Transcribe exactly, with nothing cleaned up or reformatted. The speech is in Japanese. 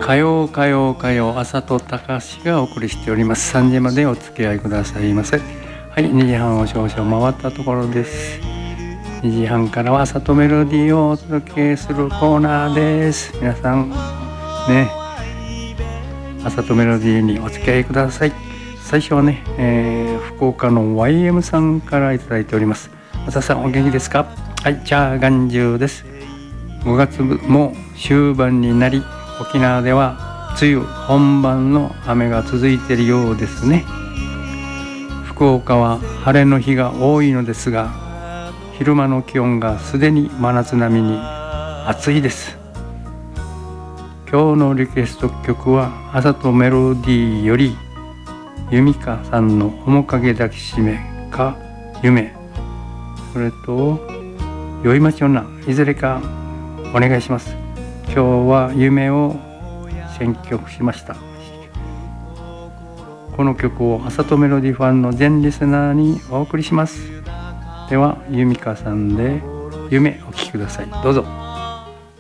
火曜火曜火曜朝と高しがお送りしております。さんじまでお付き合いくださいませ。はい、にじはんを少々回ったところです。にじはんからは朝とメロディーをお届けするコーナーです。皆さんね、朝とメロディーにお付き合いください。最初はね、えー、福岡の ワイエム さんからいただいております。朝さんお元気ですか？はい、チャーガンジュです。ごがつも終盤になり、沖縄では梅雨本番の雨が続いているようですね。福岡は晴れの日が多いのですが、昼間の気温がすでに真夏並みに暑いです。今日のリクエスト曲は朝とメロディーより由美香さんの面影抱きしめか夢、それと宵町女、いずれかお願いします。今日は夢を選曲しました。この曲を朝とメロディーファンの全リスナーにお送りします。では由美香さんで夢お聴きください。どうぞ。